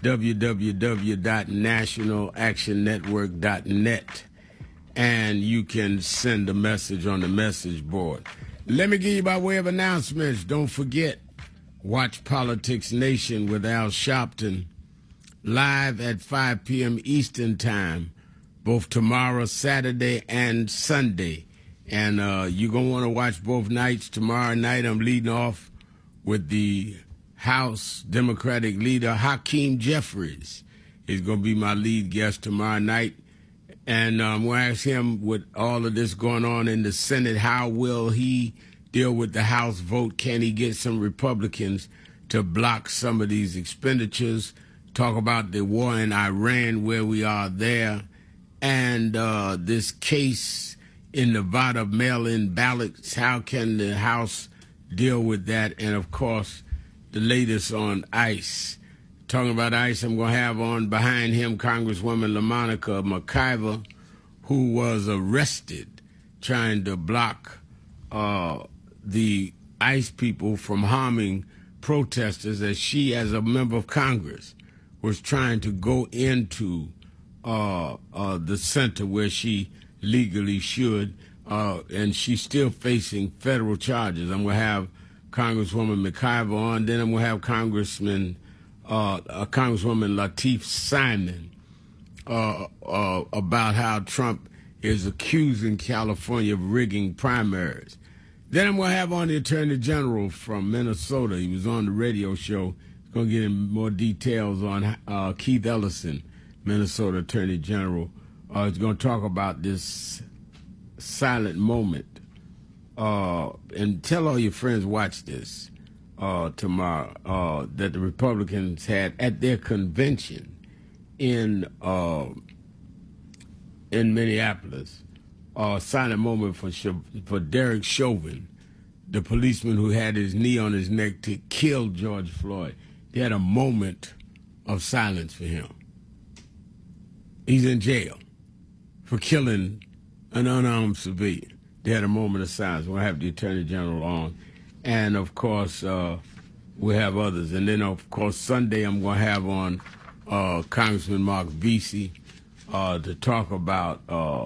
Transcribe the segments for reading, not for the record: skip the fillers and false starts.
www.nationalactionnetwork.net, and you can send a message on the message board. Let me give you by way of announcements. Don't forget, watch Politics Nation with Al Sharpton live at 5 p.m. Eastern Time, both tomorrow, Saturday, and Sunday. And you're going to want to watch both nights. Tomorrow night, I'm leading off with the House Democratic leader, Hakeem Jeffries. He's going to be my lead guest tomorrow night. And I'm going to ask him, with all of this going on in the Senate, how will he deal with the House vote? Can he get some Republicans to block some of these expenditures? Talk about the war in Iran, where we are there, and this case in Nevada, mail-in ballots. How can the House deal with that? And, of course, the latest on ICE. Talking about ICE, I'm going to have on behind him Congresswoman LaMonica McIver, who was arrested trying to block the ICE people from harming protesters, as she, as a member of Congress, was trying to go into the center where she legally should, and she's still facing federal charges. I'm going to have Congresswoman McIver on. Then I'm going to have Congresswoman Lateef Simon about how Trump is accusing California of rigging primaries. Then I'm going to have on the Attorney General from Minnesota. He was on the radio show. He's going to get in more details on Keith Ellison, Minnesota Attorney General. He's going to talk about this silent moment. And tell all your friends, watch this tomorrow, that the Republicans had at their convention in Minneapolis, silent moment for Derek Chauvin, the policeman who had his knee on his neck to kill George Floyd. They had a moment of silence for him. He's in jail for killing an unarmed civilian. They had a moment of silence. We'll have the Attorney General on. And, of course, we'll have others. And then, of course, Sunday I'm going to have on Congressman Mark Vesey to talk about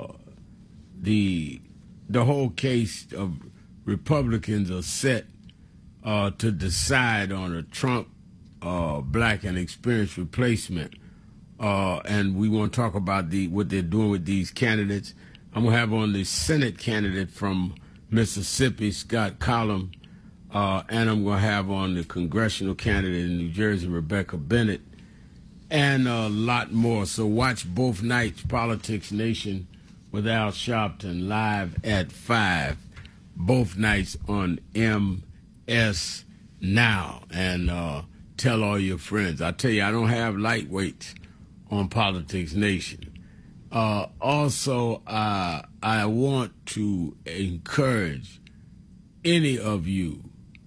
the whole case of Republicans are set to decide on a Trump black and experienced replacement. And we want to talk about what they're doing with these candidates. I'm going to have on the Senate candidate from Mississippi, Scott Collum, and I'm going to have on the congressional candidate in New Jersey, Rebecca Bennett, and a lot more. So watch both nights, Politics Nation with Al Sharpton, live at 5, both nights on MS Now. And tell all your friends. I tell you, I don't have lightweights on Politics Nation. Also, I want to encourage any of you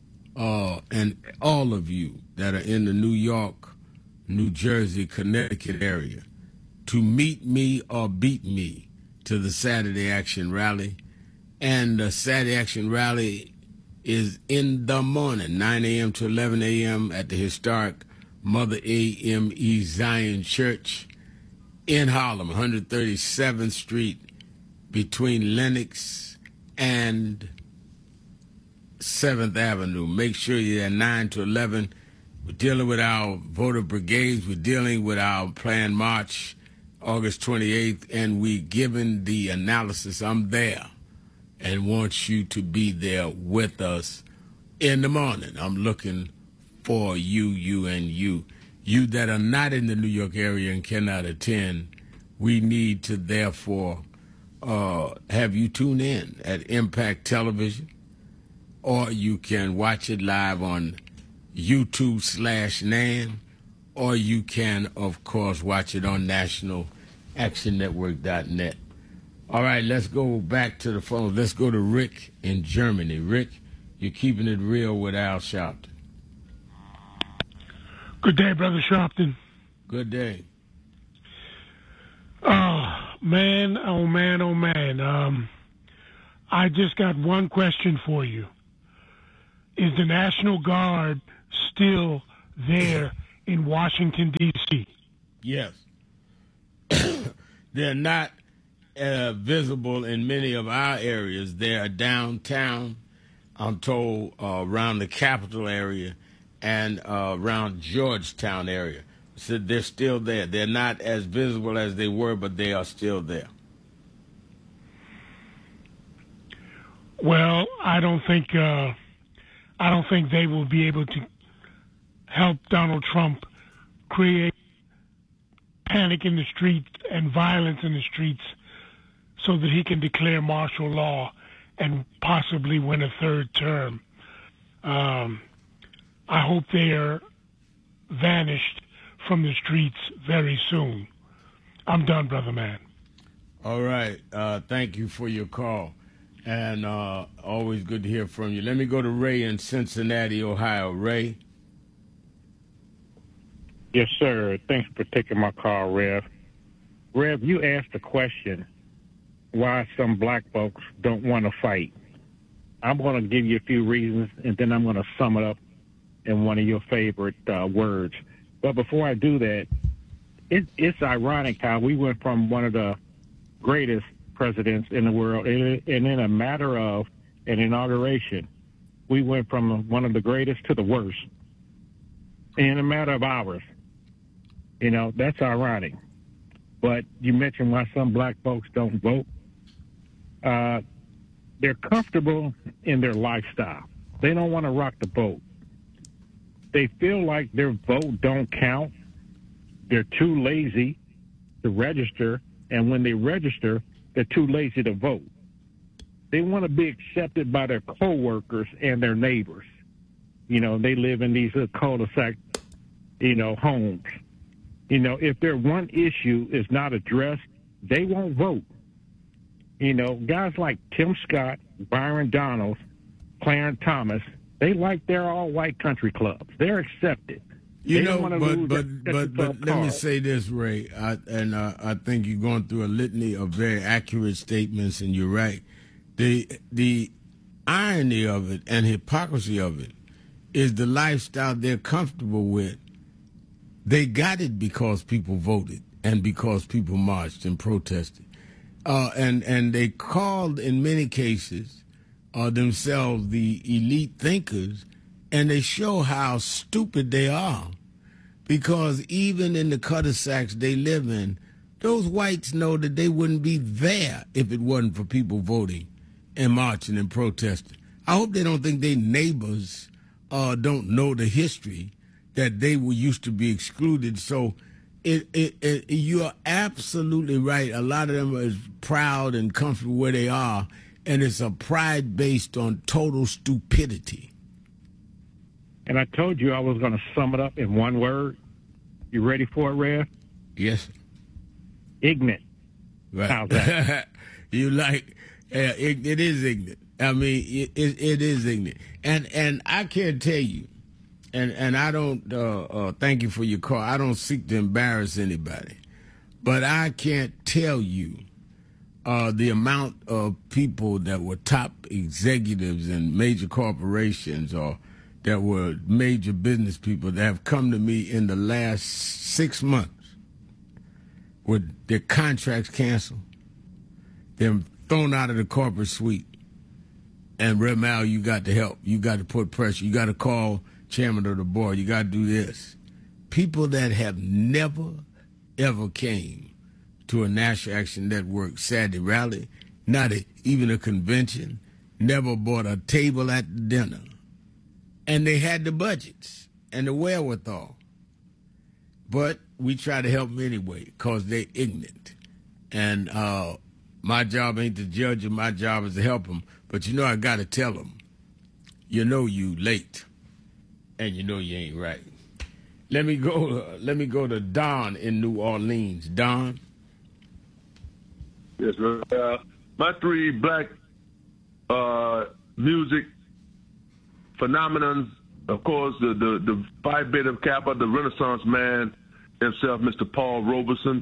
and all of you that are in the New York, New Jersey, Connecticut area to meet me or beat me to the Saturday Action Rally. And the Saturday Action Rally is in the morning, 9 a.m. to 11 a.m. at the historic Mother A.M.E. Zion Church in Harlem, 137th Street, between Lenox and 7th Avenue. Make sure you're at 9 to 11. We're dealing with our voter brigades. We're dealing with our planned march, August 28th, and we're giving the analysis. I'm there and want you to be there with us in the morning. I'm looking for you, and you. You that are not in the New York area and cannot attend, we need to therefore have you tune in at Impact Television, or you can watch it live on YouTube/NAN, or you can, of course, watch it on NationalActionNetwork.net. All right, let's go back to the phone. Let's go to Rick in Germany. Rick, you're keeping it real with Al Sharpton. Good day, Brother Sharpton. Good day. Oh, man, oh, man, oh, man. I just got one question for you. Is the National Guard still there in Washington, D.C.? Yes. They're not visible in many of our areas. They are downtown, I'm told, around the Capitol area and around Georgetown area. So they're still there. They're not as visible as they were, but they are still there. Well, I don't think they will be able to help Donald Trump create panic in the streets and violence in the streets so that he can declare martial law and possibly win a third term. I hope they are vanished from the streets very soon. I'm done, brother man. All right. Thank you for your call. And always good to hear from you. Let me go to Ray in Cincinnati, Ohio. Ray? Yes, sir. Thanks for taking my call, Rev. Rev, you asked the question why some black folks don't want to fight. I'm going to give you a few reasons, and then I'm going to sum it up in one of your favorite words. But before I do that, it's ironic how we went from one of the greatest presidents in the world, and in a matter of an inauguration, we went from one of the greatest to the worst in a matter of hours. You know, that's ironic. But you mentioned why some black folks don't vote. They're comfortable in their lifestyle. They don't want to rock the boat. They feel like their vote don't count. They're too lazy to register, and when they register, they're too lazy to vote. They want to be accepted by their coworkers and their neighbors. You know, they live in these cul-de-sac, homes. You know, if their one issue is not addressed, they won't vote. You know, guys like Tim Scott, Byron Donalds, Clarence Thomas, they like their all-white country clubs. They're accepted. But let me say this, Ray, I think you're going through a litany of very accurate statements, and you're right. The irony of it and hypocrisy of it is the lifestyle they're comfortable with. They got it because people voted and because people marched and protested. And they called, in many cases, themselves the elite thinkers, and they show how stupid they are. Because even in the cul-de-sacs they live in, those whites know that they wouldn't be there if it wasn't for people voting and marching and protesting. I hope they don't think their neighbors don't know the history that they were used to be excluded. So you are absolutely right. A lot of them are proud and comfortable where they are, and it's a pride based on total stupidity. And I told you I was going to sum it up in one word. You ready for it, Rev? Yes. Ignorant. Right. How's that? You like, it is ignorant. I mean, it is ignorant. And I can't tell you, and I don't, thank you for your call. I don't seek to embarrass anybody. But I can't tell you the amount of people that were top executives in major corporations or that were major business people that have come to me in the last 6 months with their contracts canceled, they're thrown out of the corporate suite. And Red Mal, you got to help. You got to put pressure. You got to call chairman of the board. You got to do this. People that have never, ever came to a National Action Network Saturday rally, not even a convention, never bought a table at the dinner. And they had the budgets and the wherewithal. But we try to help them anyway because they're ignorant. And my job ain't to judge them. My job is to help them. But I got to tell them, you late. And you ain't right. Let me go to Don in New Orleans. Don? Yes, sir. My three black music phenomenons, of course, the Phi Beta Kappa, the Renaissance man himself, Mr. Paul Robeson.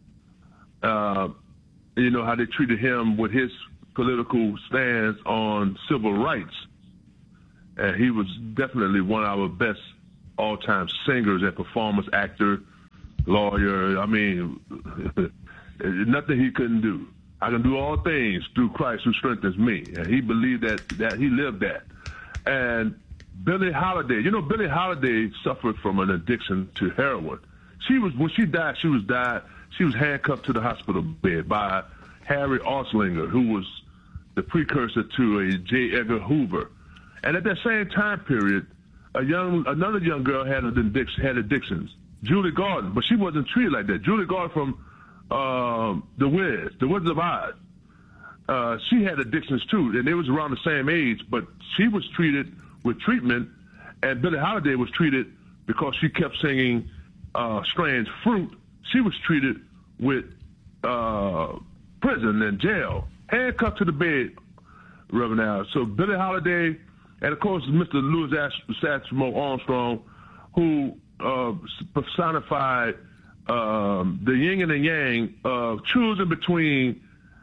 You know how they treated him with his political stance on civil rights. And he was definitely one of our best all-time singers and performers, actor, lawyer. I mean, nothing he couldn't do. I can do all things through Christ who strengthens me. And he believed that he lived that. And Billie Holiday, Billie Holiday suffered from an addiction to heroin. When she died, she was handcuffed to the hospital bed by Harry Anslinger, who was the precursor to a J. Edgar Hoover. And at that same time period, another young girl had addictions, Julie Garden, but she wasn't treated like that. Julie Garden from The Wizard of Oz. She had addictions too, and they was around the same age, but she was treated with treatment, and Billie Holiday was treated because she kept singing Strange Fruit. She was treated with prison and jail, handcuffed to the bed, Reverend Al. So Billie Holiday, and of course Mr. Louis Satchmo Armstrong, who personified the yin and the yang of choosing between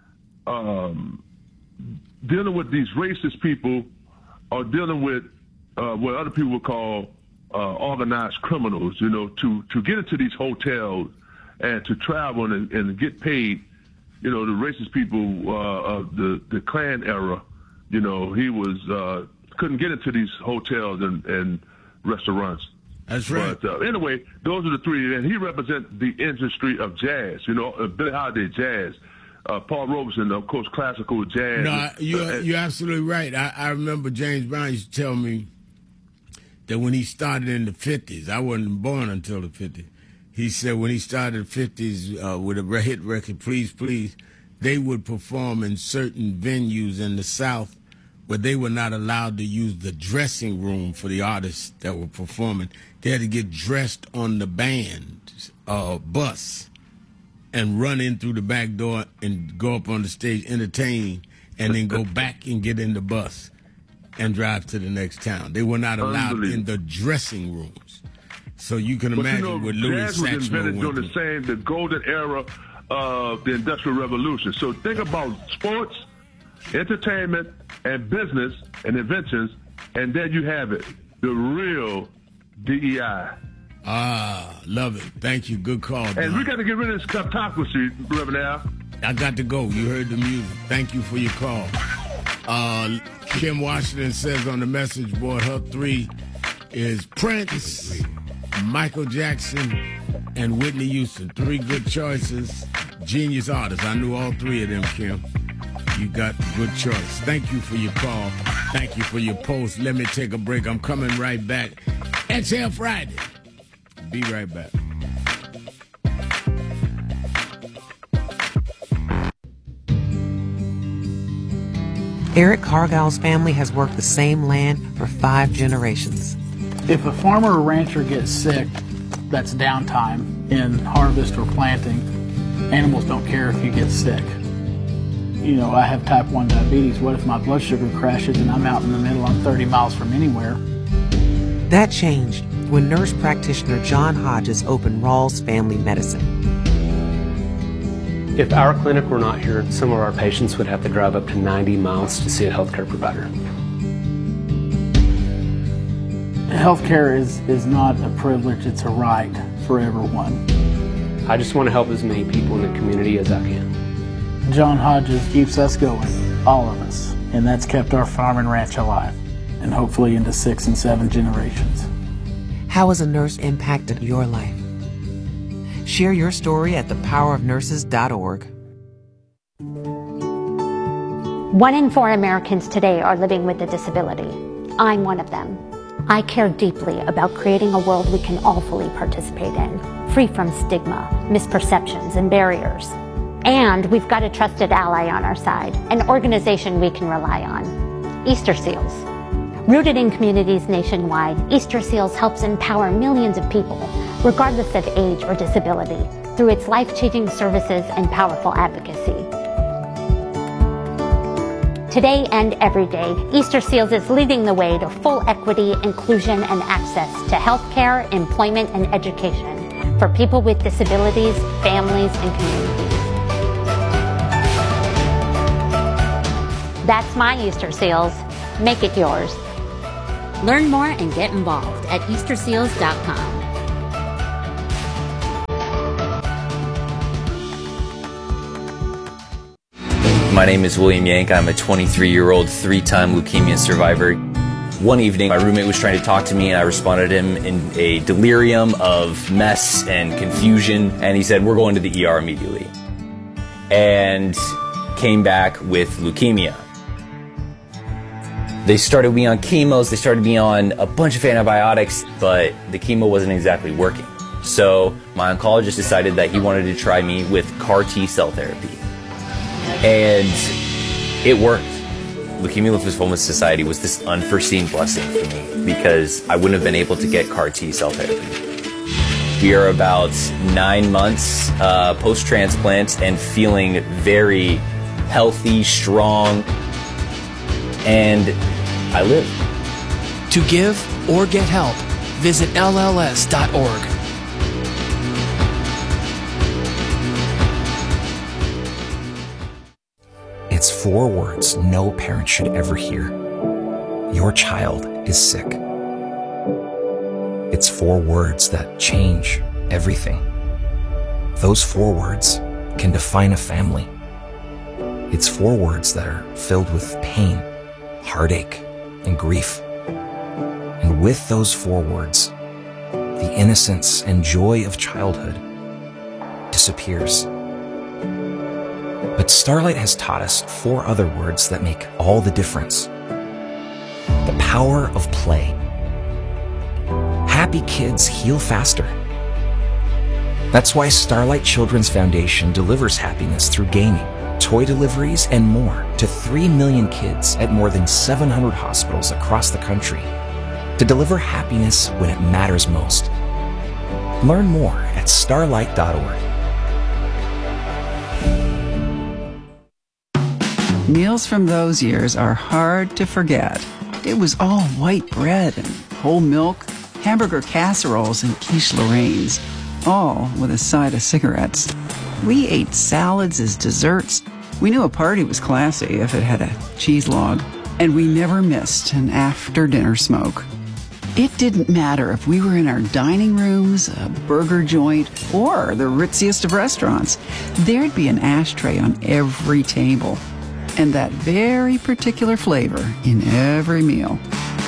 dealing with these racist people or dealing with what other people would call organized criminals, to get into these hotels and to travel and get paid. The racist people of the Klan era, he was couldn't get into these hotels and restaurants. That's right. But anyway, those are the three, and he represents the industry of jazz. Billie Holiday, jazz. Paul Robeson, of course, classical jazz. No, you're absolutely right. I remember James Brown used to tell me that when he started in the 50s, I wasn't born until the 50s. He said when he started in the 50s with a hit record, Please, Please, they would perform in certain venues in the South where they were not allowed to use the dressing room for the artists that were performing. They had to get dressed on the band bus and run in through the back door and go up on the stage, entertain, and then go back and get in the bus and drive to the next town. They were not allowed in the dressing rooms. So you can imagine what Louis jazz was invented Satchmo during the golden era of the Industrial Revolution. So think about sports, entertainment, and business and inventions, and there you have it, the real DEI. Ah, love it. Thank you. Good call, Don. And we got to get rid of this kleptocracy, Reverend Al. I got to go. You heard the music. Thank you for your call. Kim Washington says on the message board, her three is Prince, Michael Jackson, and Whitney Houston. Three good choices. Genius artists. I knew all three of them, Kim. You got a good choice. Thank you for your call. Thank you for your post. Let me take a break. I'm coming right back. Exhale Friday. Be right back. Eric Cargill's family has worked the same land for 5 generations. If a farmer or rancher gets sick, that's downtime in harvest or planting. Animals don't care if you get sick. I have type 1 diabetes. What if my blood sugar crashes and I'm out in the middle, I'm 30 miles from anywhere? That changed when nurse practitioner John Hodges opened Rawls Family Medicine. If our clinic were not here, some of our patients would have to drive up to 90 miles to see a healthcare provider. Healthcare is not a privilege, it's a right for everyone. I just want to help as many people in the community as I can. John Hodges keeps us going, all of us, and that's kept our farm and ranch alive, and hopefully into 6 and 7 generations. How has a nurse impacted your life? Share your story at thepowerofnurses.org. 1 in 4 Americans today are living with a disability. I'm one of them. I care deeply about creating a world we can all fully participate in, free from stigma, misperceptions, and barriers. And we've got a trusted ally on our side, an organization we can rely on, Easter Seals. Rooted in communities nationwide, Easter Seals helps empower millions of people, regardless of age or disability, through its life-changing services and powerful advocacy. Today and every day, Easter Seals is leading the way to full equity, inclusion, and access to healthcare, employment, and education for people with disabilities, families, and communities. That's my Easter Seals. Make it yours. Learn more and get involved at EasterSeals.com. My name is William Yank. I'm a 23-year-old three-time leukemia survivor. One evening, my roommate was trying to talk to me, and I responded to him in a delirium of mess and confusion, and he said, "We're going to the ER immediately," and came back with leukemia. They started me on chemos, they started me on a bunch of antibiotics, but the chemo wasn't exactly working. So my oncologist decided that he wanted to try me with CAR T-cell therapy. And it worked. Leukemia Lymphoma Society was this unforeseen blessing for me because I wouldn't have been able to get CAR T-cell therapy. We are about 9 months post-transplant and feeling very healthy, strong, and I live. To give or get help, visit LLS.org. It's 4 words no parent should ever hear. Your child is sick. It's 4 words that change everything. Those 4 words can define a family. It's 4 words that are filled with pain, heartache, and grief. And with those 4 words, the innocence and joy of childhood disappears. But Starlight has taught us 4 other words that make all the difference. The power of play. Happy kids heal faster. That's why Starlight Children's Foundation delivers happiness through gaming, toy deliveries, and more to 3 million kids at more than 700 hospitals across the country to deliver happiness when it matters most. Learn more at starlight.org. Meals from those years are hard to forget. It was all white bread and whole milk, hamburger casseroles and quiche Lorraines, all with a side of cigarettes. We ate salads as desserts. We knew a party was classy if it had a cheese log, and we never missed an after-dinner smoke. It didn't matter if we were in our dining rooms, a burger joint, or the ritziest of restaurants. There'd be an ashtray on every table, and that very particular flavor in every meal.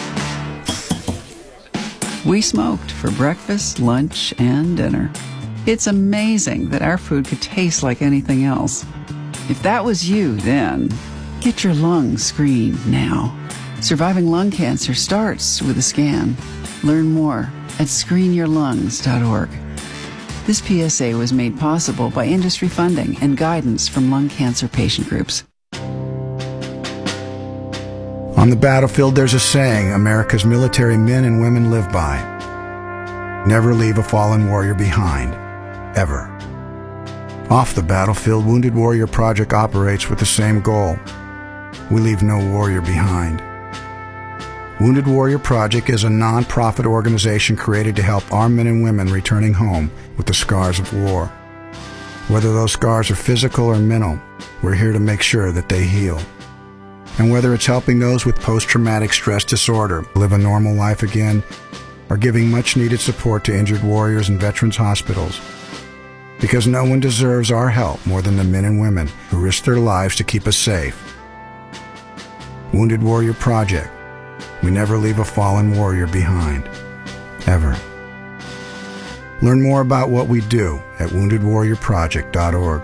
We smoked for breakfast, lunch, and dinner. It's amazing that our food could taste like anything else. If that was you then, get your lungs screened now. Surviving lung cancer starts with a scan. Learn more at screenyourlungs.org. This PSA was made possible by industry funding and guidance from lung cancer patient groups. On the battlefield, there's a saying America's military men and women live by. Never leave a fallen warrior behind, ever. Off the battlefield, Wounded Warrior Project operates with the same goal. We leave no warrior behind. Wounded Warrior Project is a non-profit organization created to help our men and women returning home with the scars of war. Whether those scars are physical or mental, we're here to make sure that they heal. And whether it's helping those with post-traumatic stress disorder live a normal life again, or giving much-needed support to injured warriors in veterans' hospitals, because no one deserves our help more than the men and women who risk their lives to keep us safe. Wounded Warrior Project. We never leave a fallen warrior behind, ever. Learn more about what we do at woundedwarriorproject.org.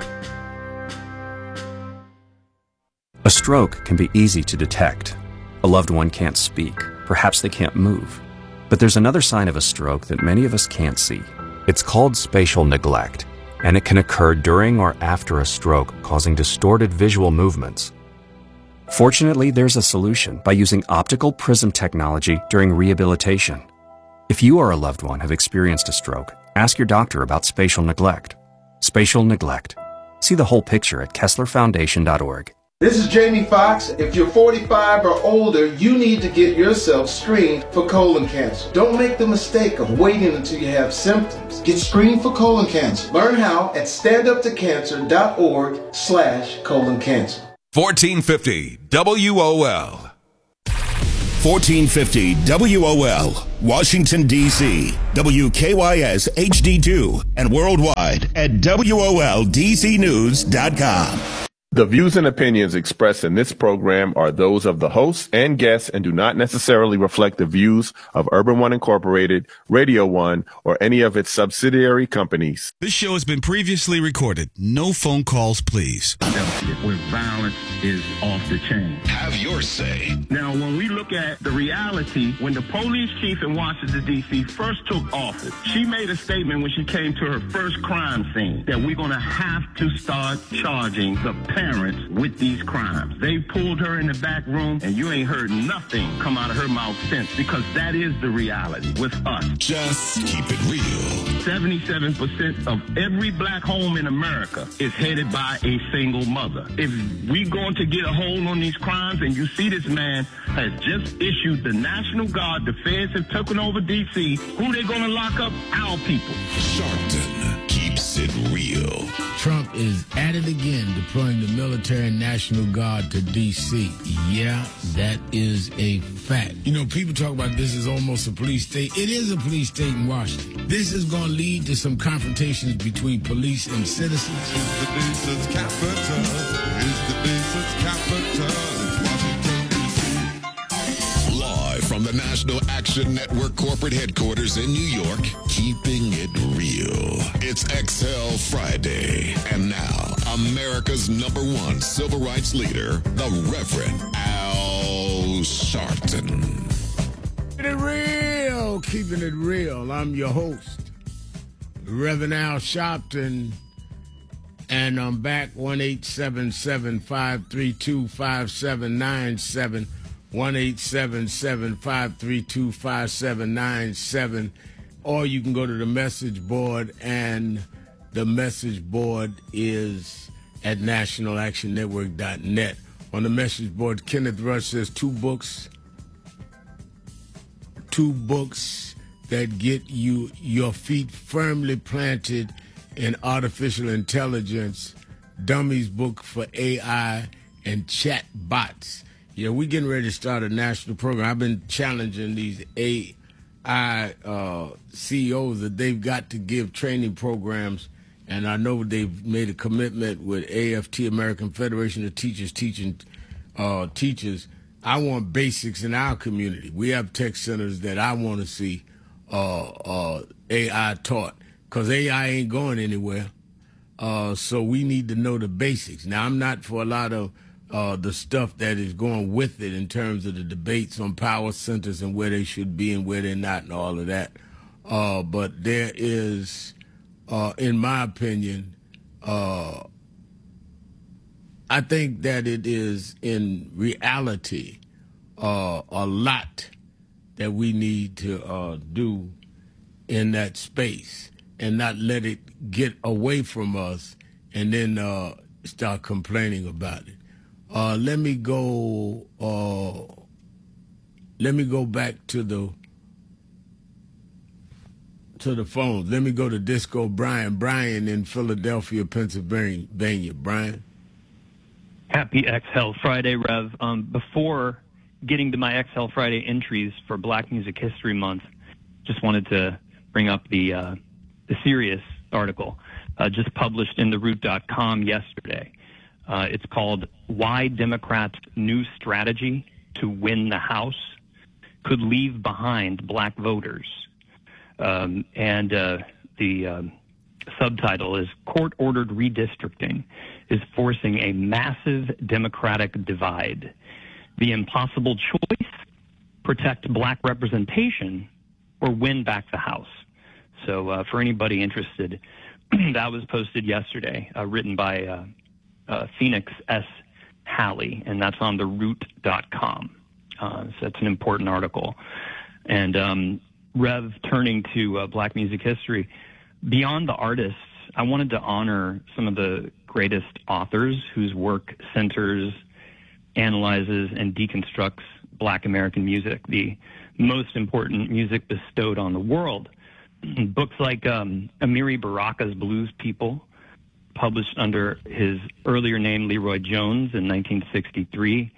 A stroke can be easy to detect. A loved one can't speak. Perhaps they can't move. But there's another sign of a stroke that many of us can't see. It's called spatial neglect, and it can occur during or after a stroke, causing distorted visual movements. Fortunately, there's a solution by using optical prism technology during rehabilitation. If you or a loved one have experienced a stroke, ask your doctor about spatial neglect. Spatial neglect. See the whole picture at KesslerFoundation.org. This is Jamie Foxx. If you're 45 or older, you need to get yourself screened for colon cancer. Don't make the mistake of waiting until you have symptoms. Get screened for colon cancer. Learn how at standuptocancer.org/colon cancer. 1450 WOL. 1450 WOL, Washington, D.C., WKYS HD2, and worldwide at WOLDCnews.com. The views and opinions expressed in this program are those of the hosts and guests and do not necessarily reflect the views of Urban One Incorporated, Radio One, or any of its subsidiary companies. This show has been previously recorded. No phone calls, please. Where violence is off the chain. Have your say. Now, when we look at the reality, when the police chief in Washington, D.C. first took office, she made a statement when she came to her first crime scene that we're going to have to start charging the parents with these crimes. They pulled her in the back room, and you ain't heard nothing come out of her mouth since, because that is the reality with us. Just keep it real. 77% of every black home in America is headed by a single mother. If we going to get a hold on these crimes, and you see this man has just issued the National Guard, the feds have taken over D.C., who they going to lock up? Our people. Sharpton keeps it real. Trump is at it again, deploying the military and National Guard to D.C. Yeah, that is a fact. You know, people talk about this is almost a police state. It is a police state in Washington. This is going to lead to some confrontations between police and citizens. It's the nation's capital. It's the nation's capital. It's Washington, D.C. Live from the National Action Network corporate headquarters in New York, keeping it real. It's XL Friday. And now, America's #1 civil rights leader, the Reverend Al Sharpton. Keeping it real. I'm your host, Reverend Al Sharpton, and I'm back. 1-877-532-5797, 1-877-532-5797, or you can go to the message board, and the message board is at nationalactionnetwork.net. On the message board, Kenneth Rush says two books that get you your feet firmly planted in artificial intelligence, Dummies Book for AI, and Chat Bots. Yeah, we're getting ready to start a national program. I've been challenging these AI CEOs that they've got to give training programs, and I know they've made a commitment with AFT, American Federation of Teachers, teaching teachers. I want basics in our community. We have tech centers that I want to see AI taught, because AI ain't going anywhere. So we need to know the basics. Now, I'm not for a lot of the stuff that is going with it in terms of the debates on power centers and where they should be and where they're not and all of that. But there is, in my opinion, I think that it is in reality a lot that we need to do in that space and not let it get away from us and then start complaining about it. Let me go back to the phones. Let me go to Disco Brian. Brian in Philadelphia, Pennsylvania. Brian. Happy XL Friday, Rev. Before getting to my XL Friday entries for Black Music History Month, just wanted to bring up the Sirius article just published in TheRoot.com yesterday. It's called "Why Democrats' New Strategy to Win the House Could Leave Behind Black Voters." And the subtitle is "Court-Ordered Redistricting is Forcing a Massive Democratic Divide. The Impossible Choice: Protect Black Representation or Win Back the House." So for anybody interested, that was posted yesterday, written by Phoenix S. Halley, and that's on TheRoot.com. So that's an important article. And Rev, turning to Black music history, beyond the artists, I wanted to honor some of the greatest authors whose work centers, analyzes, and deconstructs Black American music, the most important music bestowed on the world. Books like Amiri Baraka's Blues People, published under his earlier name Leroy Jones in 1963,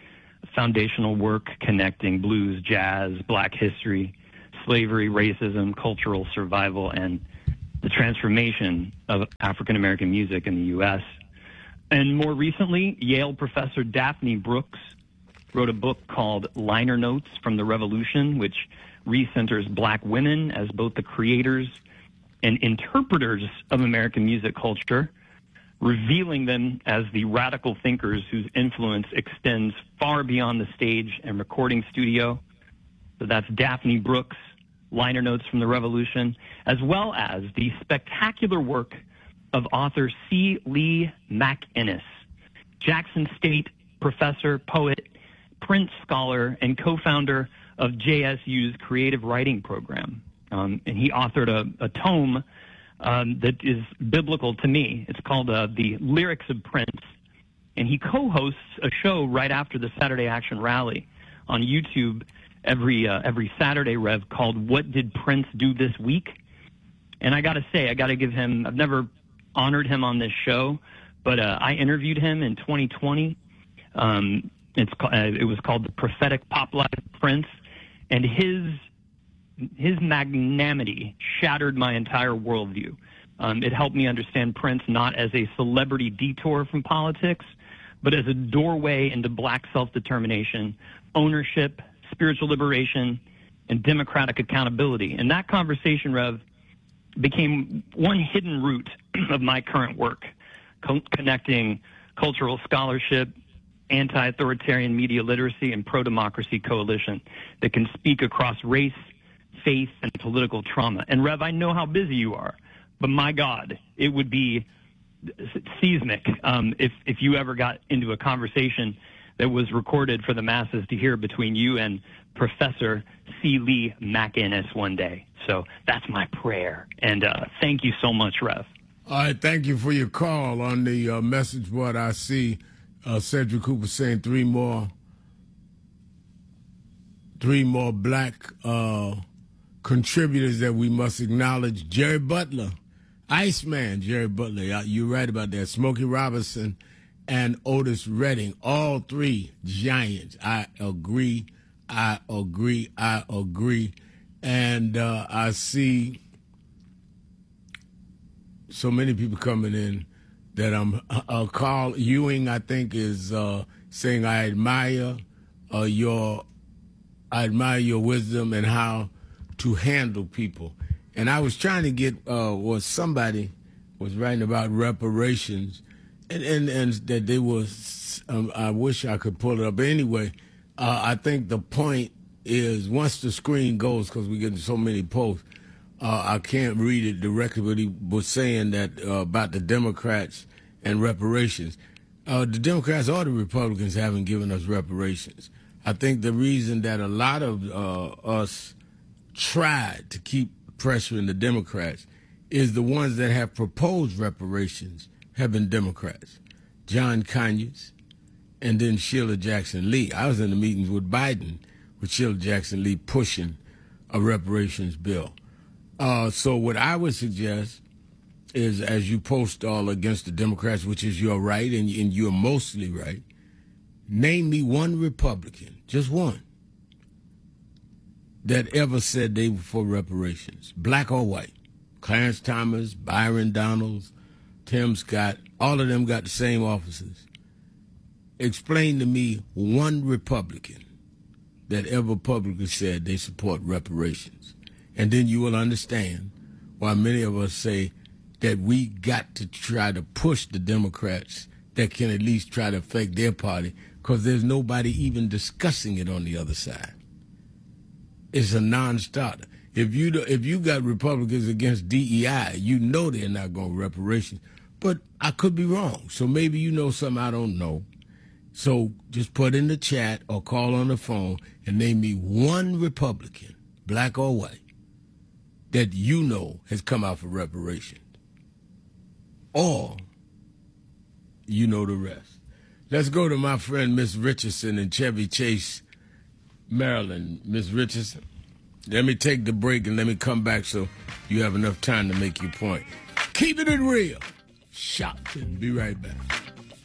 foundational work connecting blues, jazz, black history, slavery, racism, cultural survival, and the transformation of African American music in the U.S. And more recently, Yale professor Daphne Brooks wrote a book called Liner Notes from the Revolution, which recenters black women as both the creators and interpreters of American music culture, revealing them as the radical thinkers whose influence extends far beyond the stage and recording studio. So that's Daphne Brooks, Liner Notes from the Revolution, as well as the spectacular work of author C. Lee McInnes, Jackson State professor, poet, Prince scholar, and co-founder of JSU's creative writing program. And he authored a tome that is biblical to me. It's called The Lyrics of Prince. And he co-hosts a show right after the Saturday Action Rally on YouTube every Saturday, Rev, called What Did Prince Do This Week? And I got to say, I got to give him, I've never honored him on this show, but I interviewed him in 2020. It was called The Prophetic Pop Life of Prince, and his magnanimity shattered my entire worldview. It helped me understand Prince not as a celebrity detour from politics, but as a doorway into black self-determination, ownership, spiritual liberation, and democratic accountability. And that conversation, Rev, became one hidden root of my current work, connecting cultural scholarship, anti-authoritarian media literacy, and pro-democracy coalition that can speak across race, faith, and political trauma. And Rev, I know how busy you are, but my God, it would be seismic if you ever got into a conversation that was recorded for the masses to hear between you and Professor C. Lee McInnes one day. So that's my prayer. And thank you so much, Rev. All right, thank you for your call. On the message board, I see Cedric Cooper saying three more black contributors that we must acknowledge. Jerry Butler, Iceman, Jerry Butler. You're right about that. Smokey Robinson and Otis Redding, all three giants. I agree. And I see so many people coming in that Carl Ewing, I think, is saying I admire your wisdom and how to handle people. And I was trying to get somebody was writing about reparations, and that they was. I wish I could pull it up. But anyway, I think the point is once the screen goes, because we get so many posts, I can't read it directly, but he was saying that about the Democrats and reparations. The Democrats or the Republicans haven't given us reparations. I think the reason that a lot of us tried to keep pressuring the Democrats is the ones that have proposed reparations have been Democrats. John Conyers and then Sheila Jackson Lee. I was in the meetings with Biden with Sheila Jackson Lee pushing a reparations bill. So what I would suggest is, as you post all against the Democrats, which is your right, and you're mostly right, name me one Republican, just one, that ever said they were for reparations, black or white. Clarence Thomas, Byron Donalds, Tim Scott, all of them got the same offices. Explain to me one Republican that ever publicly said they support reparations. And then you will understand why many of us say that we got to try to push the Democrats that can at least try to affect their party, because there's nobody even discussing it on the other side. It's a non-starter. If you got Republicans against DEI, you know they're not going to reparations. But I could be wrong. So maybe you know something I don't know. So just put in the chat or call on the phone and name me one Republican, black or white, that you know has come out for reparations. Or you know the rest. Let's go to my friend Miss Richardson in Chevy Chase, Maryland. Miss Richardson, let me take the break and let me come back so you have enough time to make your point. Keep it real. Shopton. Be right back.